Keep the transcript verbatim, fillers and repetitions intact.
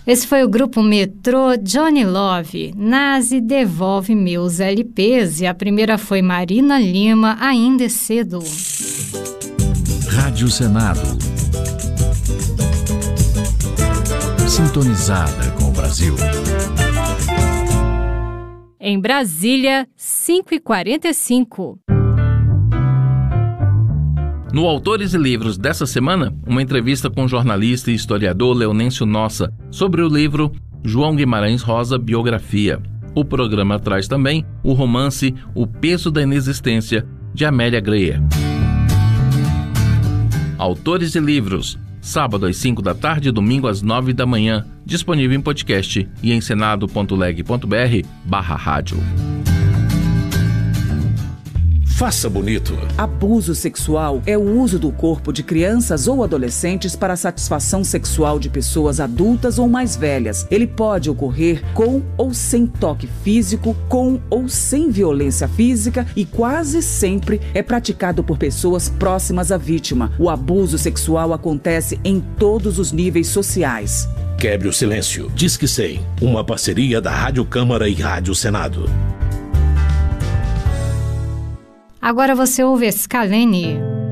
Esse foi o grupo Metrô, Johnny Love, Nazi, Devolve Meus L Ps, e a primeira foi Marina Lima, Ainda é Cedo. Rádio Senado. Sintonizada com o Brasil. Em Brasília, cinco e quarenta e cinco. No Autores e Livros dessa semana, uma entrevista com o jornalista e historiador Leonêncio Nossa sobre o livro João Guimarães Rosa, Biografia. O programa traz também o romance O Peso da Inexistência, de Amélia Greer. Autores e Livros, sábado às cinco da tarde e domingo às nove da manhã, disponível em podcast e em senado ponto leg ponto br barra rádio. Faça bonito. Abuso sexual é o uso do corpo de crianças ou adolescentes para a satisfação sexual de pessoas adultas ou mais velhas. Ele pode ocorrer com ou sem toque físico, com ou sem violência física e quase sempre é praticado por pessoas próximas à vítima. O abuso sexual acontece em todos os níveis sociais. Quebre o silêncio. Diz que sei. Uma parceria da Rádio Câmara e Rádio Senado. Agora você ouve Scalene.